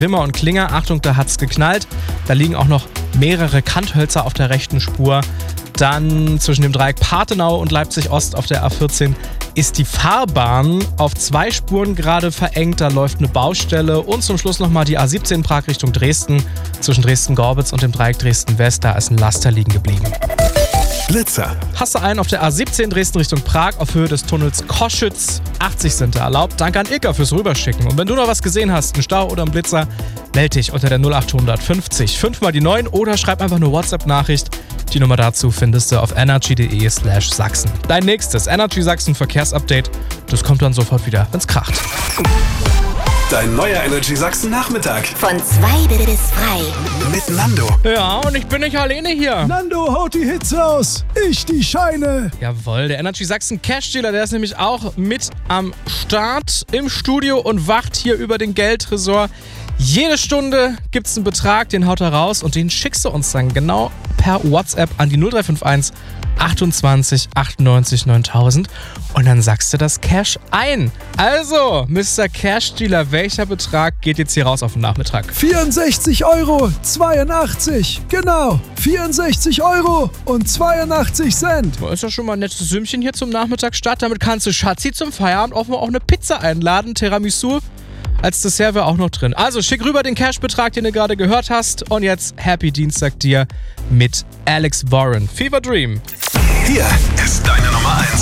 Wimmer und Klinger. Achtung, da hat's geknallt. Da liegen auch noch mehrere Kanthölzer auf der rechten Spur. Dann zwischen dem Dreieck Parthenau und Leipzig-Ost auf der A14 ist die Fahrbahn auf 2 Spuren gerade verengt. Da läuft eine Baustelle. Und zum Schluss nochmal die A17 Prag Richtung Dresden. Zwischen Dresden-Gorbitz und dem Dreieck Dresden-West. Da ist ein Laster liegen geblieben. Blitzer. Hast du einen auf der A17 Dresden Richtung Prag auf Höhe des Tunnels Koschütz. 80 sind da erlaubt. Danke an Ilka fürs Rüberschicken. Und wenn du noch was gesehen hast, einen Stau oder einen Blitzer, melde dich unter der 0800 50 5 mal die 9 oder schreib einfach eine WhatsApp-Nachricht. Die Nummer dazu findest du auf energy.de/Sachsen. Dein nächstes Energy Sachsen Verkehrsupdate. Das kommt dann sofort wieder, wenn's kracht. Dein neuer Energy Sachsen Nachmittag. Von 2 bis 3. Mit Nando. Ja, und ich bin nicht alleine hier. Nando haut die Hits raus. Ich die Scheine. Jawohl, der Energy Sachsen Cash Dealer, der ist nämlich auch mit am Start im Studio und wacht hier über den Geldtresor. Jede Stunde gibt's einen Betrag, den haut er raus und den schickst du uns dann genau per WhatsApp an die 0351 28 98 9000 und dann sagst du das Cash ein. Also, Mr. Cash Dealer, welcher Betrag geht jetzt hier raus auf den Nachmittag? 64,82 €. Genau, 64,82 €. Das ist ja schon mal ein nettes Sümmchen hier zum Nachmittagsstart. Damit kannst du Schatzi zum Feierabend auch mal eine Pizza einladen. Tiramisu als Dessert wäre auch noch drin. Also schick rüber den Cashbetrag, den du gerade gehört hast. Und jetzt Happy Dienstag dir mit Alex Warren. Fever Dream. Hier ist deine Nummer 1.